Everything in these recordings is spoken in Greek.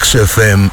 Rex FM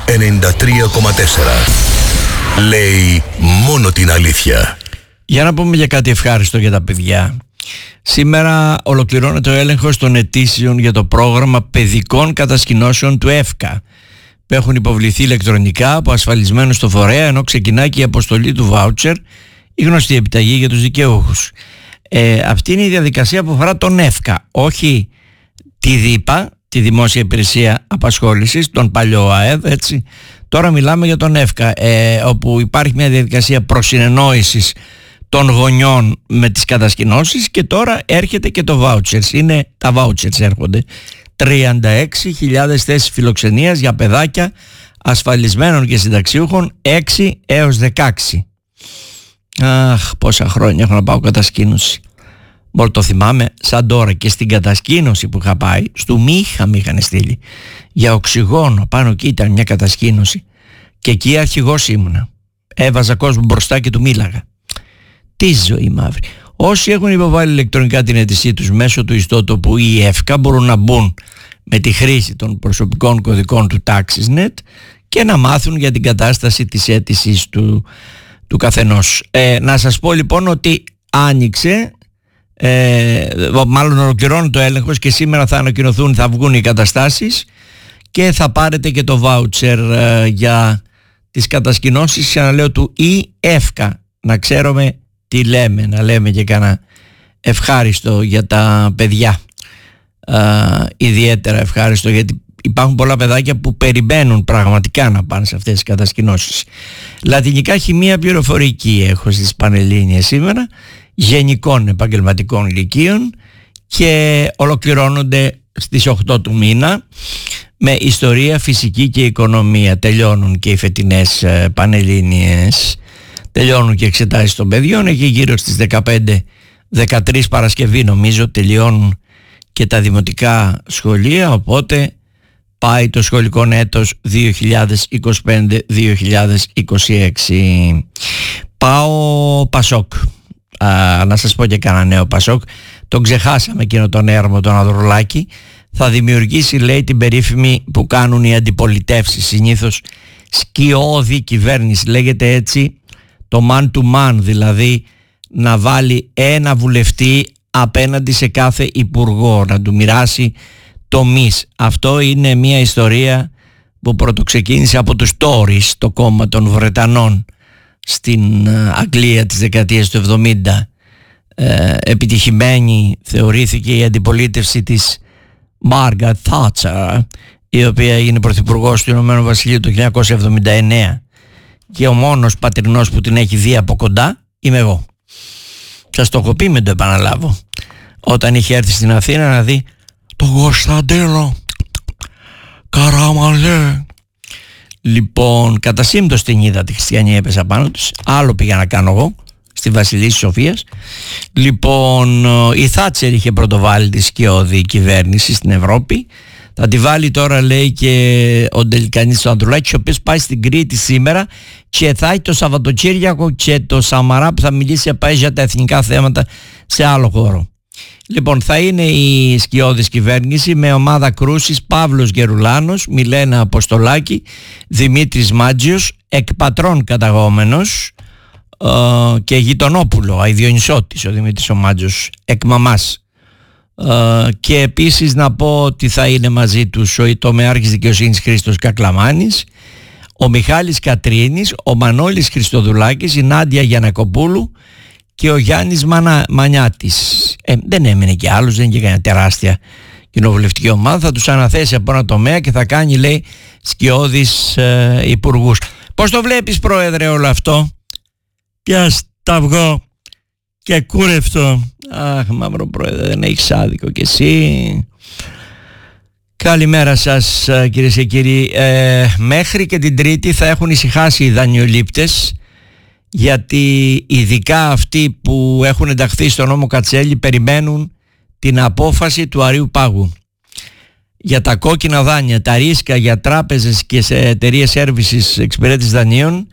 93,4. Λέει μόνο την αλήθεια. Για να πούμε για κάτι ευχάριστο για τα παιδιά. Σήμερα ολοκληρώνεται ο έλεγχος των αιτήσεων για το πρόγραμμα παιδικών κατασκηνώσεων του ΕΦΚΑ, που έχουν υποβληθεί ηλεκτρονικά από ασφαλισμένους στο φορέα, ενώ ξεκινάει και η αποστολή του βάουτσερ, η γνωστή επιταγή για τους δικαιούχους. Αυτή είναι η διαδικασία που αφορά τον ΕΦΚΑ, όχι τη ΔΥΠΑ, τη Δημόσια Υπηρεσία Απασχόλησης, τον παλιό ΑΕΔ, έτσι. Τώρα μιλάμε για τον ΕΦΚΑ, όπου υπάρχει μια διαδικασία προσυνεννόησης των γονιών με τις κατασκηνώσεις, και τώρα έρχεται και το vouchers. Τα vouchers έρχονται. 36.000 θέσεις φιλοξενίας για παιδάκια ασφαλισμένων και συνταξιούχων 6 έως 16. Αχ, πόσα χρόνια έχω να πάω κατασκήνωση. Μόνο το θυμάμαι σαν τώρα. Και στην κατασκήνωση που είχα πάει, στο Μίχα με είχαν στείλει για οξυγόνο. Πάνω εκεί ήταν μια κατασκήνωση, και εκεί αρχηγός ήμουνα. Έβαζα κόσμο μπροστά και του μίλαγα. Τι ζωή μαύρη. Όσοι έχουν υποβάλει ηλεκτρονικά την αίτησή τους μέσω του ιστότοπου ή ΕΦΚΑ μπορούν να μπουν με τη χρήση των προσωπικών κωδικών του TaxisNet και να μάθουν για την κατάσταση της αίτησης του καθενός. Να σας πω λοιπόν ότι άνοιξε, μάλλον ολοκληρώνει το έλεγχος, και σήμερα θα ανακοινωθούν, θα βγουν οι καταστάσεις και θα πάρετε και το voucher για τις κατασκηνώσεις, ξαναλέω, του ΕΦΚΑ. Να ξέρουμε τι λέμε, να λέμε και κανένα ευχάριστο για τα παιδιά. Ιδιαίτερα ευχάριστο, γιατί υπάρχουν πολλά παιδάκια που περιμένουν πραγματικά να πάνε σε αυτές τις κατασκηνώσεις. Λατινικά, χημεία, πληροφορική έχω στις Πανελλήνιες σήμερα, γενικών επαγγελματικών λυκείων, και ολοκληρώνονται στις 8 του μήνα με ιστορία, φυσική και οικονομία. Τελειώνουν και οι φετινές Πανελλήνιες, τελειώνουν και εξετάσεις των παιδιών. Εκεί γύρω στις 15-13 Παρασκευή νομίζω τελειώνουν και τα δημοτικά σχολεία, οπότε πάει το σχολικό έτος 2025-2026. Πάω Πασόκ. Να σας πω και κανένα νέο Πασόκ. Τον ξεχάσαμε εκείνο τον έρμο, τον Ανδρουλάκη. Θα δημιουργήσει, λέει, την περίφημη που κάνουν οι αντιπολιτεύσεις, συνήθως σκιώδη κυβέρνηση, λέγεται έτσι, το man to man, δηλαδή να βάλει ένα βουλευτή απέναντι σε κάθε υπουργό, να του μοιράσει τομείς. Αυτό είναι μια ιστορία που πρωτοξεκίνησε από τους Tories, το κόμμα των Βρετανών στην Αγγλία της δεκαετίας του 70. Επιτυχημένη θεωρήθηκε η αντιπολίτευση της Μάργαρετ Θάτσερ, η οποία είναι πρωθυπουργός του Ηνωμένου Βασιλείου το 1979, και ο μόνος πατρινός που την έχει δει από κοντά είμαι εγώ. Σας το έχω πει, μην το επαναλάβω. Όταν είχε έρθει στην Αθήνα να δει τον Κωνσταντίνο Καραμαλέ. Λοιπόν, κατά σύμπτωση την είδα, τη χριστιανή έπεσα πάνω τους. Άλλο πήγα να κάνω εγώ στη Βασιλής της Σοφίας. Λοιπόν, η Θάτσερ είχε πρωτοβάλει τη σκιώδη κυβέρνηση στην Ευρώπη. Θα τη βάλει τώρα, λέει, και ο Ντελικανής ο Ανδρουλάκης, ο οποίος πάει στην Κρήτη σήμερα και θα έχει το Σαββατοκύριακο και το Σαμαρά που θα μιλήσει για τα εθνικά θέματα σε άλλο χώρο. Λοιπόν, θα είναι η σκιώδης κυβέρνηση με ομάδα κρούσης Παύλος Γερουλάνος, Μιλένα Αποστολάκη, Δημήτρης Μάτζιος, εκ πατρών καταγόμενος, και Γειτονόπουλο, Αηδιονυσότης ο Δημήτρης ο Μάτζιος, εκ μαμάς. Και επίσης να πω ότι θα είναι μαζί τους ο τομεάρχης δικαιοσύνης Χρήστος Κακλαμάνης, ο Μιχάλης Κατρίνης, ο Μανώλης Χριστοδουλάκης, η Νάντια Γιανακοπούλου και ο Γιάννης Μανιάτης. Δεν έμεινε και άλλος, δεν είναι και κανένα τεράστια κοινοβουλευτική ομάδα. Θα τους αναθέσει από ένα τομέα και θα κάνει, λέει, σκιώδεις υπουργούς. Πώς το βλέπεις, Πρόεδρε, όλο αυτό? Πια σταυγό και κούρευτο. Αχ, μαύρο Πρόεδρε, δεν έχεις άδικο κι εσύ. Καλημέρα σας, κυρίες και κύριοι. Μέχρι και την Τρίτη θα έχουν ησυχάσει οι δανειολήπτες, γιατί ειδικά αυτοί που έχουν ενταχθεί στο νόμο Κατσέλη περιμένουν την απόφαση του Αρείου Πάγου για τα κόκκινα δάνεια, τα ρίσκα για τράπεζες και σε εταιρείες services εξυπηρέτησης δανείων.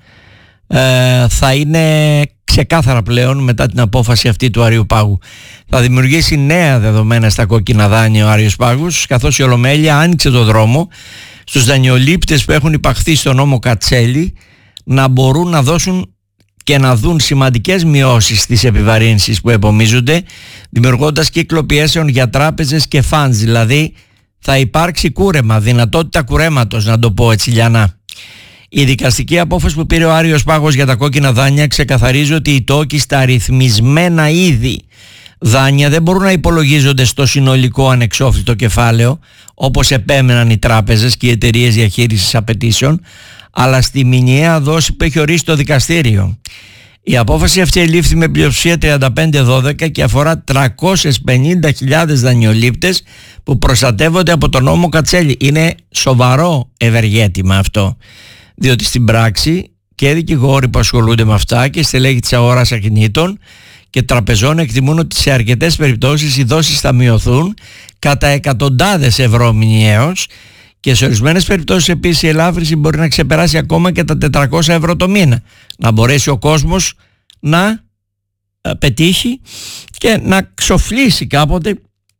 Θα είναι ξεκάθαρα πλέον μετά την απόφαση αυτή του Αρείου Πάγου. Θα δημιουργήσει νέα δεδομένα στα κόκκινα δάνεια ο Άρειος Πάγος, καθώς η Ολομέλεια άνοιξε το δρόμο στους δανειολήπτες που έχουν υπαχθεί στον νόμο Κατσέλη να μπορούν να δώσουν και να δουν σημαντικές μειώσεις στις επιβαρύνσεις που επομίζονται, δημιουργώντας κύκλο πιέσεων για τράπεζες και φαντς. Δηλαδή θα υπάρξει κούρεμα, δυνατότητα κουρέματος, να το πω έτσι λιανά. Η δικαστική απόφαση που πήρε ο Άριος Πάγος για τα κόκκινα δάνεια ξεκαθαρίζει ότι οι τόκοι στα αριθμισμένα είδη δάνεια δεν μπορούν να υπολογίζονται στο συνολικό ανεξόφλητο κεφάλαιο, όπως επέμεναν οι τράπεζες και οι εταιρείες διαχείρισης απαιτήσεων, αλλά στη μηνιαία δόση που έχει ορίσει το δικαστήριο. Η απόφαση αυτή ελήφθη με πλειοψηφία 35-12 και αφορά 350.000 δανειολήπτες που προστατεύονται από τον νόμο Κατσέλη. Είναι σοβαρό ευεργέτημα αυτό, διότι στην πράξη και δικηγόροι που ασχολούνται με αυτά και στελέχη της αγοράς ακινήτων και τραπεζών εκτιμούν ότι σε αρκετές περιπτώσεις οι δόσεις θα μειωθούν κατά εκατοντάδες ευρώ μηνιαίως και σε ορισμένες περιπτώσεις επίσης η ελάφρυνση μπορεί να ξεπεράσει ακόμα και τα 400 ευρώ το μήνα, να μπορέσει ο κόσμος να πετύχει και να ξοφλήσει κάποτε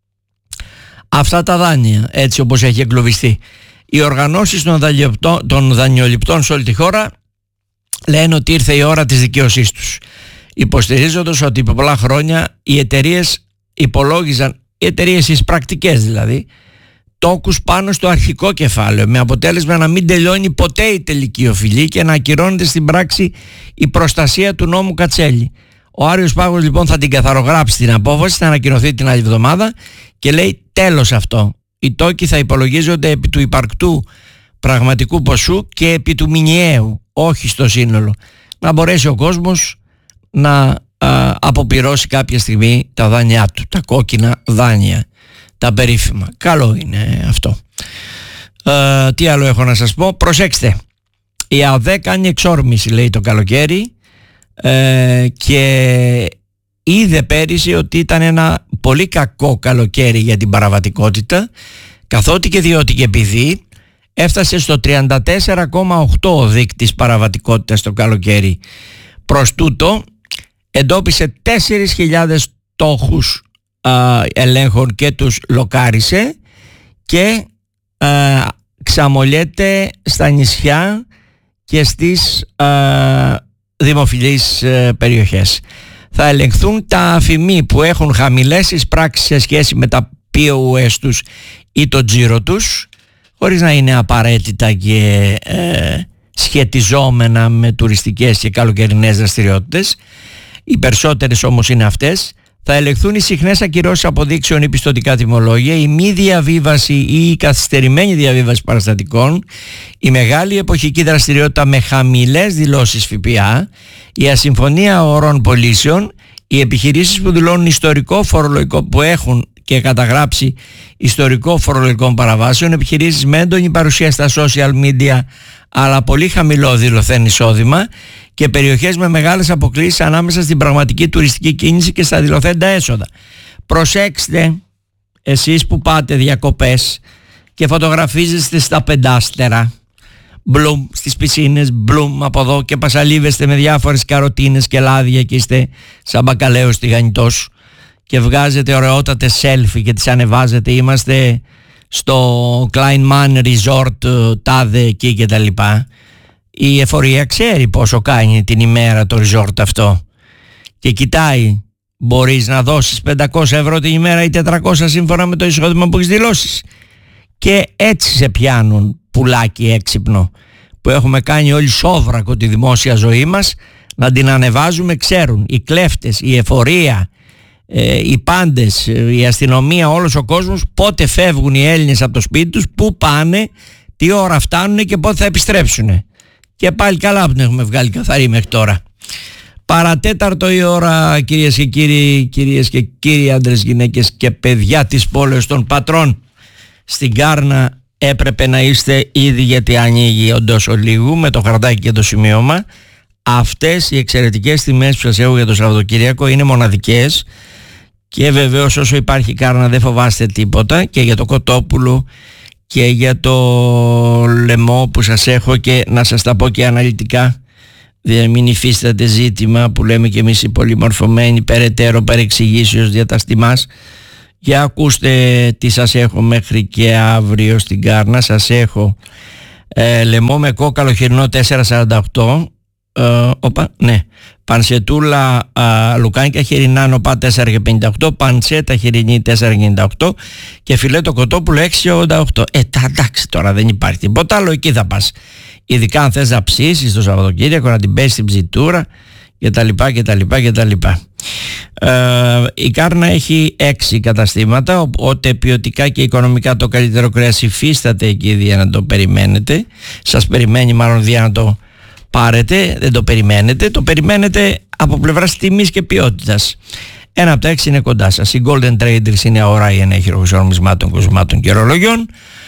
αυτά τα δάνεια, έτσι όπως έχει εγκλωβιστεί. Οι οργανώσεις των δανειοληπτών σε όλη τη χώρα λένε ότι ήρθε η ώρα της δικαιοσύνης τους, υποστηρίζοντας ότι επί πολλά χρόνια οι εταιρείες υπολόγιζαν, οι εταιρείες εισπρακτικές δηλαδή, τόκους πάνω στο αρχικό κεφάλαιο, με αποτέλεσμα να μην τελειώνει ποτέ η τελική οφειλή και να ακυρώνεται στην πράξη η προστασία του νόμου Κατσέλη. Ο Άριος Πάγος λοιπόν θα την καθαρογράψει την απόφαση, θα ανακοινωθεί την άλλη εβδομάδα και λέει τέλος αυτό. Οι τόκοι θα υπολογίζονται επί του υπαρκτού πραγματικού ποσού και επί του μηνιαίου, όχι στο σύνολο. Να μπορέσει ο κόσμος να αποπληρώσει κάποια στιγμή τα δάνειά του, τα κόκκινα δάνεια, τα περίφημα. Καλό είναι αυτό. Τι άλλο έχω να σας πω? Προσέξτε, η ΑΔΕ κάνει εξόρμηση, λέει, το καλοκαίρι και είδε πέρυσι ότι ήταν ένα πολύ κακό καλοκαίρι για την παραβατικότητα, καθότι και διότι και επειδή έφτασε στο 34,8 ο δείκτης παραβατικότητας το καλοκαίρι. Προς τούτο εντόπισε 4.000 στόχους ελέγχων και τους λοκάρισε και ξαμολιέται στα νησιά και στις δημοφιλείς περιοχές. Θα ελεγχθούν τα αφημί που έχουν χαμηλές εισπράξεις σε σχέση με τα POS τους ή το τζίρο τους, χωρίς να είναι απαραίτητα και σχετιζόμενα με τουριστικές και καλοκαιρινές δραστηριότητες. Οι περισσότερες όμως είναι αυτές. Θα ελεγχθούν οι συχνές ακυρώσεις αποδείξεων ή πιστωτικά τιμολόγια, η μη διαβίβαση ή η καθυστερημένη διαβίβαση παραστατικών, η μεγάλη εποχική δραστηριότητα με χαμηλές δηλώσεις ΦΠΑ, η ασυμφωνία ορών πωλήσεων, οι επιχειρήσεις που δηλώνουν ιστορικό φορολογικό, που έχουν και καταγράψει ιστορικό φορολογικών παραβάσεων, επιχειρήσεις με έντονη παρουσία στα social media αλλά πολύ χαμηλό δηλωθέν εισόδημα και περιοχές με μεγάλες αποκλίσεις ανάμεσα στην πραγματική τουριστική κίνηση και στα δηλωθέντα έσοδα. Προσέξτε εσείς που πάτε διακοπές και φωτογραφίζεστε στα πεντάστερα, μπλουμ στις πισίνες, μπλουμ από εδώ, και πασαλίβεστε με διάφορες καροτίνες και λάδια και είστε σαν μπακαλαίος τηγανιτός και βγάζετε ωραιότατες selfie και τις ανεβάζετε. Είμαστε στο Kleinman Resort τάδε εκεί και τα λοιπά. Η εφορία ξέρει πόσο κάνει την ημέρα το resort αυτό και κοιτάει, μπορείς να δώσεις 500 ευρώ την ημέρα ή 400 σύμφωνα με το εισόδημα που έχεις δηλώσεις, και έτσι σε πιάνουν πουλάκι έξυπνο που έχουμε κάνει όλοι σόβρακο τη δημόσια ζωή μας να την ανεβάζουμε. Ξέρουν οι κλέφτες, η εφορία, οι πάντες, η αστυνομία, όλος ο κόσμος πότε φεύγουν οι Έλληνες από το σπίτι τους, πού πάνε, τι ώρα φτάνουν και πότε θα επιστρέψουν. Και πάλι καλά που την έχουμε βγάλει καθαρή μέχρι τώρα. Παρατέταρτο η ώρα, κυρίες και κύριοι, κυρίες και κύριοι, άντρες, γυναίκες και παιδιά της πόλεως των πατρών. Στην Κάρνα έπρεπε να είστε ήδη, γιατί ανοίγει όντως ολίγου με το χαρτάκι και το σημείωμα. Αυτές οι εξαιρετικές τιμές που σας έχω για το Σαββατοκύριακο είναι μοναδικές και βεβαίως όσο υπάρχει Κάρνα δεν φοβάστε τίποτα, και για το κοτόπουλο και για το λαιμό που σας έχω, και να σας τα πω και αναλυτικά, μην υφίσταται ζήτημα που λέμε και εμείς οι πολυμορφωμένοι περαιτέρω παρεξηγήσεως διαταστημάς Για ακούστε τι σας έχω μέχρι και αύριο στην Κάρνα. Σας έχω λαιμό με κόκαλο χοιρινό 4,48. Ναι. Πανσετούλα λουκάνικα χοιρινά νοπά 4,58. Πανσέτα χοιρινή 4,98. Και φιλέτο κοτόπουλο 6,88. Εντάξει, τώρα δεν υπάρχει τίποτα άλλο, εκεί θα πας. Ειδικά αν θες να ψήσεις το Σαββατοκύριακο, να την πέσεις στην ψητούρα κτλ. Η Κάρνα έχει 6 καταστήματα, οπότε ποιοτικά και οικονομικά το καλύτερο κρέας υφίσταται εκεί, για να το περιμένετε. Σας περιμένει μάλλον για να το πάρετε. Δεν το περιμένετε, το περιμένετε από πλευράς τιμής και ποιότητας. Ένα από τα 6 είναι κοντά σας. Η Golden Traders είναι αορά η ενέχειρος νομισμάτων, κοσμάτων και ρολογιών.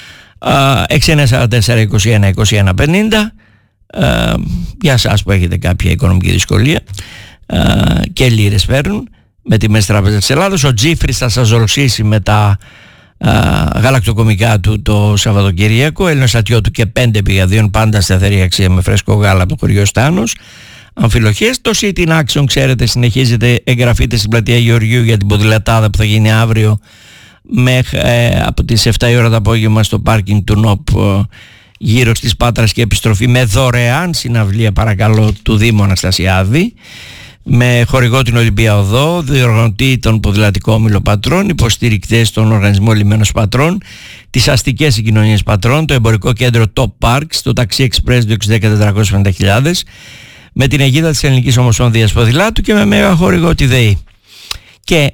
6944-21-21-50. Για εσάς που έχετε κάποια οικονομική δυσκολία και λίρες φέρνουν με τιμές Τράπεζας της Ελλάδος. Ο Τζίφρης θα σας δολοσίσει με τα γαλακτοκομικά του το Σαββατοκυριακό. Έλληνος ατιό του και 5/2, πάντα σταθερή αξία με φρέσκο γάλα από το χωριό Στάνος. Αμφιλοχές. Το City Action, ξέρετε, συνεχίζεται. Εγγραφείτε στην πλατεία Γεωργίου για την ποδηλατάδα που θα γίνει αύριο από τις 7 η ώρα το απόγευμα στο πάρκινγκ του ΝΟΠ γύρω στις Πάτρας και επιστροφή, με δωρεάν συναυλία, παρακαλώ, του Δήμου Αναστασιάδη, με χορηγό την Ολυμπία Οδό, διοργανωτή τον Ποδηλατικό Όμιλο Πατρών, υποστηρικτές τον Οργανισμό Λιμένος Πατρών, τις αστικές συγκοινωνίες Πατρών, το εμπορικό κέντρο Top Parks, το ταξί Express 210-450.000, με την αιγίδα της Ελληνικής Ομοσπονδίας Ποδηλάτου και με μέγα χορηγό τη ΔΕΗ. Και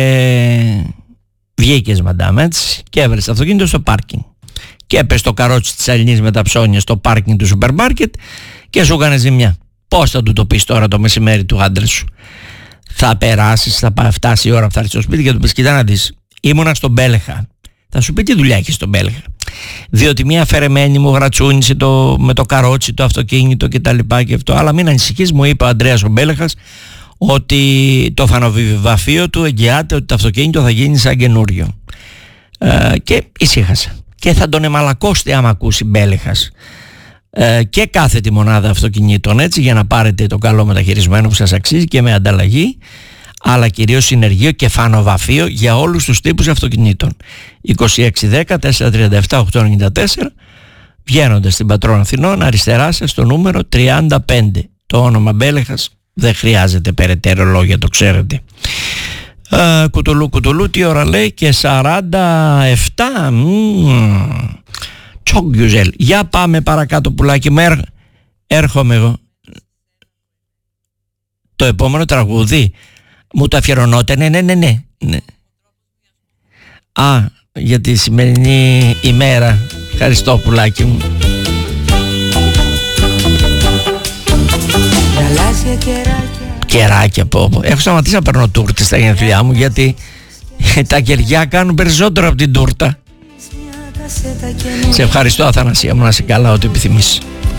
βγήκες, μαντάμ, έτσι, και έβρες το αυτοκίνητο στο πάρκινγκ και έπαιζε το καρότσι της Αλληνής με τα ψώνια στο πάρκινγκ του σούπερ μάρκετ και σου έκανε ζημιά. Πώς θα του το πεις τώρα το μεσημέρι του άντρα σου? Θα περάσεις, θα φτάσει η ώρα που θα έρθει στο σπίτι και του πεις: κοίτα να δεις, ήμουνα στον Μπέλεχα. Θα σου πει: τι δουλειά έχεις στον Μπέλεχα? Διότι μια αφαιρεμένη μου γρατσούνισε με το καρότσι, το αυτοκίνητο κτλ. Και αυτό. Αλλά μην ανησυχείς, μου είπε ο Ανδρέας ο Μπέλεχας, ότι το φανοβιβαφείο του εγγυάται ότι το αυτοκίνητο θα γίνει σαν καινούριο. Και ησύχασα. Και θα τον εμαλακώσετε άμα ακούσει Μπέλεχας και κάθετη μονάδα αυτοκινήτων, έτσι, για να πάρετε το καλό μεταχειρισμένο που σας αξίζει και με ανταλλαγή, αλλά κυρίως συνεργείο και φανοβαφείο για όλους τους τύπους αυτοκινήτων. 2610-437-894, βγαίνοντας στην Πατρών Αθηνών, αριστερά σας το νούμερο 35. Το όνομα Μπέλεχας δεν χρειάζεται περαιτέρω λόγια, το ξέρετε. Κουτουλού, τι ώρα λέει? Και 47. Τσόγκιουζέλ. Για πάμε παρακάτω, πουλάκι μου, έρχομαι εγώ. Το επόμενο τραγούδι μου το αφιερωνότε? Ναι. Για τη σημερινή ημέρα. Ευχαριστώ, πουλάκι μου. Κεράκια, πω. Έχω σταματήσει να παίρνω τούρτες στα γενέθλιά μου, γιατί τα κεριά κάνουν περισσότερο από την τούρτα. Σε ευχαριστώ, Αθανασία μου, να είσαι καλά, ό,τι επιθυμείς.